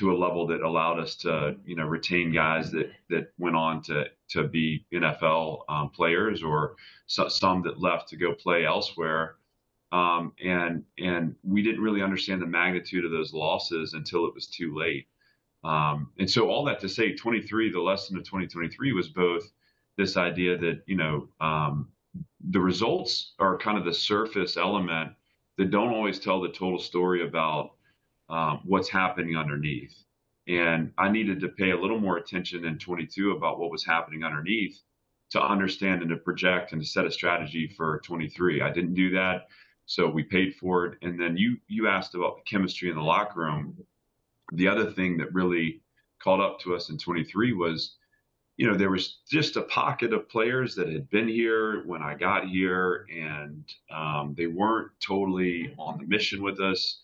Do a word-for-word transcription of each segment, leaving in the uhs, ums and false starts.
to a level that allowed us to, you know, retain guys that that went on to to be N F L um, players, or so, some that left to go play elsewhere. Um, and and we didn't really understand the magnitude of those losses until it was too late. Um, and so all that to say, twenty-three, the lesson of twenty twenty-three was both this idea that, you know, um, the results are kind of the surface element that don't always tell the total story about um, what's happening underneath. And I needed to pay a little more attention in twenty-two about what was happening underneath to understand and to project and to set a strategy for twenty-three. I didn't do that, so we paid for it. And then you you asked about the chemistry in the locker room. The other thing that really caught up to us in twenty-three was, you know, there was just a pocket of players that had been here when I got here, and um, they weren't totally on the mission with us.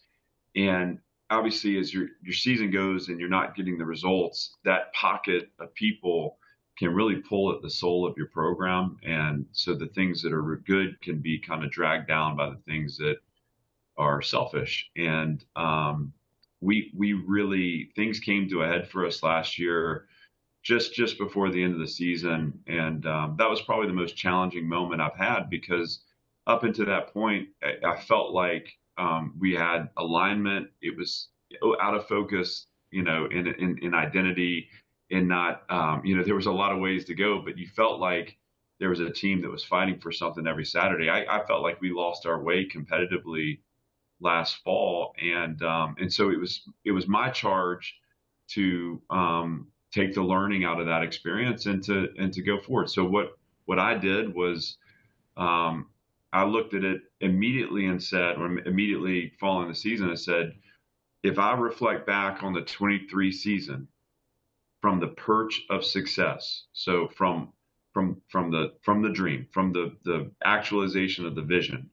And obviously, as your your season goes and you're not getting the results, that pocket of people can really pull at the soul of your program. And so the things that are good can be kind of dragged down by the things that are selfish. And um, we we really, things came to a head for us last year, just just before the end of the season. And um, that was probably the most challenging moment I've had, because up until that point, I, I felt like um, we had alignment. It was out of focus, you know, in in, in identity, and not, um, you know, there was a lot of ways to go, but you felt like there was a team that was fighting for something every Saturday. I, I felt like we lost our way competitively last fall, and um, and so it was it was my charge to um, take the learning out of that experience and to and to go forward. So what what I did was um, I looked at it immediately and said, or immediately following the season, I said, if I reflect back on the twenty-three season from the perch of success, so from from from the from the dream, from the the actualization of the vision,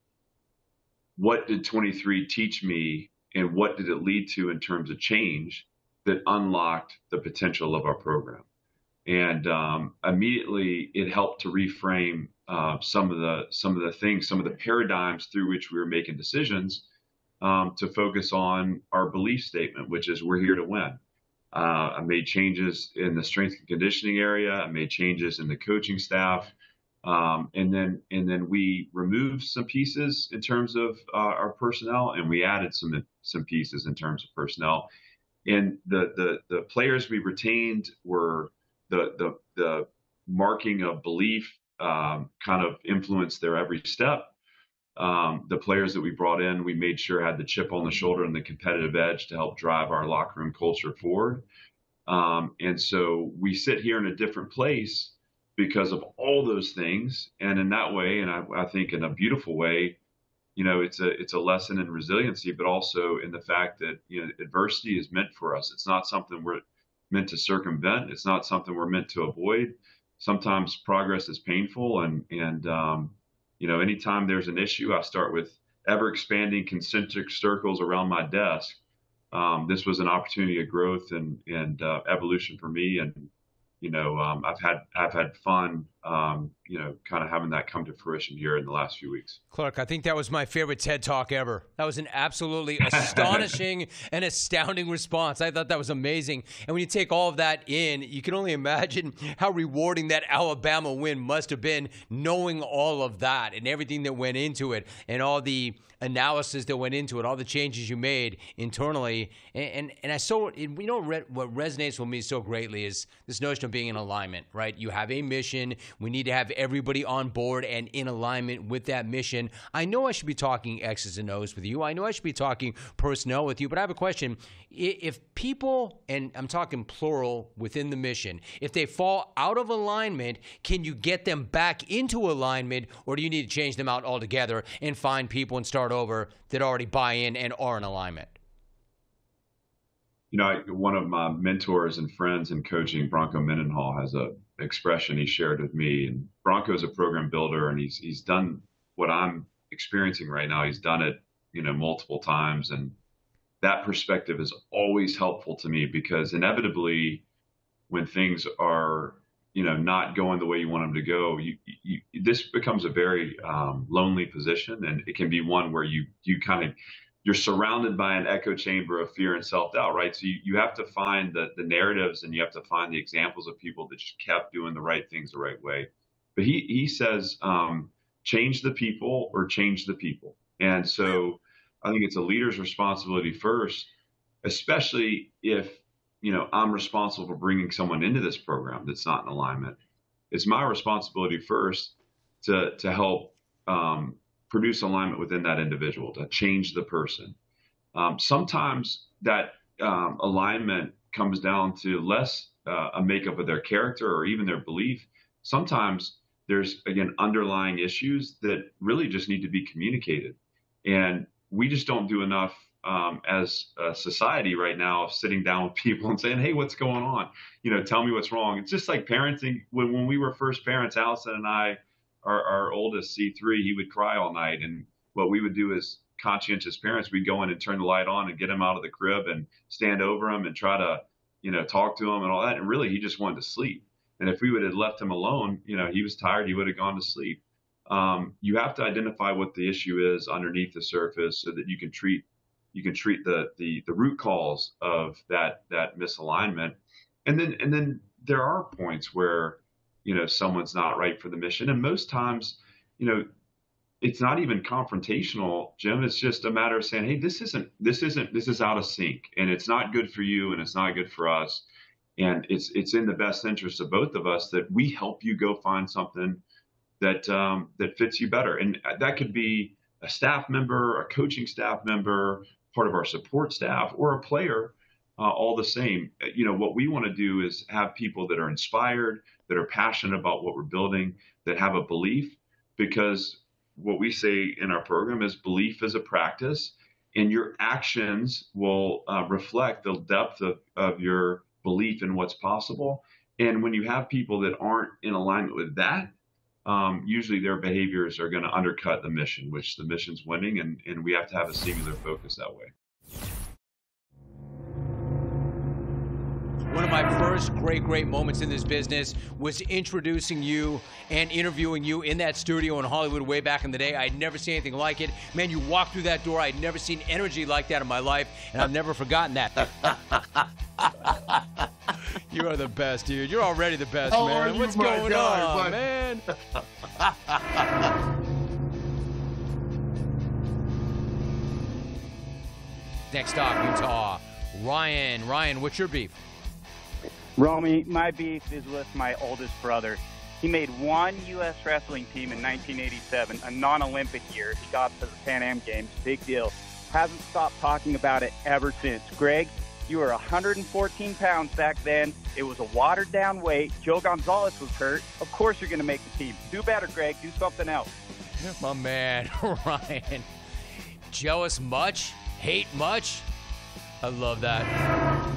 what did twenty-three teach me, and what did it lead to in terms of change that unlocked the potential of our program? And um, immediately it helped to reframe uh, some of the some of the things, some of the paradigms through which we were making decisions, um, to focus on our belief statement, which is we're here to win. Uh, I made changes in the strength and conditioning area. I made changes in the coaching staff. Um, and then and then we removed some pieces in terms of uh, our personnel, and we added some some pieces in terms of personnel. And the the the players we retained were the the the marking of belief, um, kind of influenced their every step. Um, the players that we brought in, we made sure had the chip on the shoulder and the competitive edge to help drive our locker room culture forward. Um, and so we sit here in a different place because of all those things. And in that way, and I, I think in a beautiful way, you know, it's a it's a lesson in resiliency, but also in the fact that, you know, adversity is meant for us. It's not something we're meant to circumvent. It's not something we're meant to avoid. Sometimes progress is painful, and and um, you know, anytime there's an issue, I start with ever expanding concentric circles around my desk. Um, this was an opportunity of growth and and uh, evolution for me, and you know, um, I've had I've had fun, um, you know, kind of having that come to fruition here in the last few weeks. Clark, I think that was my favorite TED Talk ever. That was an absolutely astonishing and astounding response. I thought that was amazing. And when you take all of that in, you can only imagine how rewarding that Alabama win must have been, knowing all of that and everything that went into it, and all the analysis that went into it, all the changes you made internally. And and, and I saw, you know, what resonates with me so greatly is this notion of being in alignment, right? You have a mission. We need to have everybody on board and in alignment with that mission. I know I should be talking X's and O's with you. I know I should be talking personnel with you, but I have a question. If people, and I'm talking plural within the mission, if they fall out of alignment, can you get them back into alignment, or do you need to change them out altogether and find people and start over that already buy in and are in alignment? You know, one of my mentors and friends in coaching, Bronco Mendenhall, has a expression he shared with me. And Bronco's a program builder, and he's he's done what I'm experiencing right now. He's done it, you know, multiple times, and that perspective is always helpful to me, because inevitably, when things are, you know, not going the way you want them to go, you, you this becomes a very um, lonely position, and it can be one where you you kind of you're surrounded by an echo chamber of fear and self-doubt, right? So you, you have to find the, the narratives, and you have to find the examples of people that just kept doing the right things the right way. But he, he says, um, change the people or change the people. And so I think it's a leader's responsibility first, especially if, you know, I'm responsible for bringing someone into this program that's not in alignment. It's my responsibility first to, to help, um, produce alignment within that individual, to change the person. Um, sometimes that um, alignment comes down to less uh, a makeup of their character or even their belief. Sometimes there's, again, underlying issues that really just need to be communicated. And we just don't do enough um, as a society right now of sitting down with people and saying, hey, what's going on? You know, tell me what's wrong. It's just like parenting. When, when we were first parents, Allison and I, Our, our oldest, C three, he would cry all night. And what we would do as conscientious parents, we'd go in and turn the light on and get him out of the crib and stand over him and try to, you know, talk to him and all that. And really, he just wanted to sleep. And if we would have left him alone, you know, he was tired, he would have gone to sleep. Um, you have to identify what the issue is underneath the surface so that you can treat you can treat the the, the root cause of that that misalignment. And then and then there are points where, you know, someone's not right for the mission. And most times, you know, it's not even confrontational, Jim. It's just a matter of saying, hey, this isn't, this isn't, this is out of sync, and it's not good for you, and it's not good for us. And it's, it's in the best interest of both of us that we help you go find something that, um, that fits you better. And that could be a staff member, a coaching staff member, part of our support staff, or a player. Uh, all the same. You know, what we want to do is have people that are inspired, that are passionate about what we're building, that have a belief, because what we say in our program is belief is a practice, and your actions will uh, reflect the depth of, of your belief in what's possible. And when you have people that aren't in alignment with that, um, usually their behaviors are going to undercut the mission, which the mission's winning, and, and we have to have a singular focus that way. One of my first great, great moments in this business was introducing you and interviewing you in that studio in Hollywood way back in the day. I'd never seen anything like it. Man, you walked through that door. I'd never seen energy like that in my life, and I've never forgotten that. You are the best, dude. You're already the best, How man. you, What's my going guy, on, my- man? Next up, Utah. Ryan. Ryan, what's your beef? Romy, my beef is with my oldest brother. He made one U S wrestling team in nineteen eighty-seven, a non-Olympic year. He got to the Pan Am Games, big deal. Hasn't stopped talking about it ever since. Greg, you were one hundred fourteen pounds back then. It was a watered-down weight. Joe Gonzalez was hurt. Of course you're going to make the team. Do better, Greg. Do something else. My man, Ryan. Jealous much? Hate much? I love that.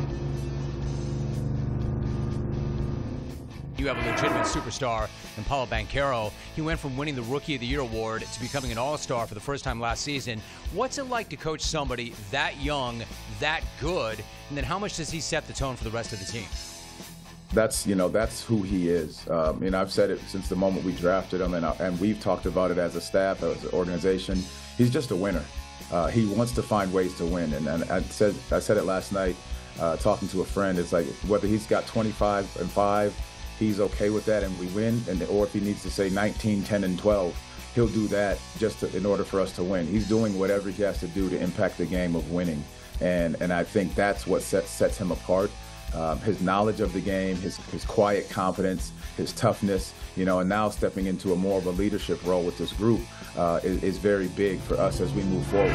You have a legitimate superstar in Paulo Banchero. He went from winning the Rookie of the Year award to becoming an all-star for the first time last season. What's it like to coach somebody that young, that good, and then how much does he set the tone for the rest of the team? That's, you know, that's who he is. Um, and I've said it since the moment we drafted him, and, I, and we've talked about it as a staff, as an organization. He's just a winner. Uh, he wants to find ways to win. And, and I said I said it last night, uh, talking to a friend. It's like whether he's got twenty-five and five, he's okay with that and we win, and or if he needs to say nineteen, ten, and twelve, he'll do that just to, in order for us to win. He's doing whatever he has to do to impact the game of winning. And and I think that's what sets, sets him apart. Um, his knowledge of the game, his, his quiet confidence, his toughness, you know, and now stepping into a more of a leadership role with this group uh, is, is very big for us as we move forward.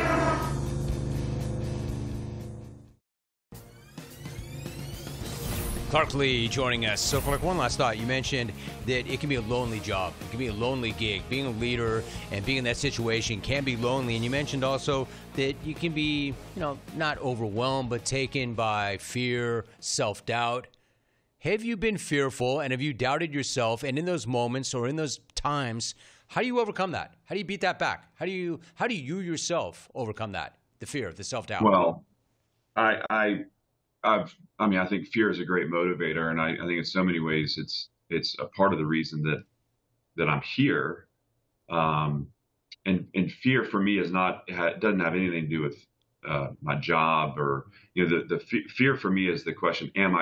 Clark Lee joining us. So, Clark, one last thought. You mentioned that it can be a lonely job. It can be a lonely gig. Being a leader and being in that situation can be lonely. And you mentioned also that you can be, you know, not overwhelmed, but taken by fear, self-doubt. Have you been fearful and have you doubted yourself? And in those moments or in those times, how do you overcome that? How do you beat that back? How do you, how do you yourself overcome that? The fear, the self-doubt? Well, I, I, I've, I mean, I think fear is a great motivator, and I, I think in so many ways it's it's a part of the reason that that I'm here. Um, and and fear for me is not ha, doesn't have anything to do with uh, my job, or you know, the the f- fear for me is the question: am I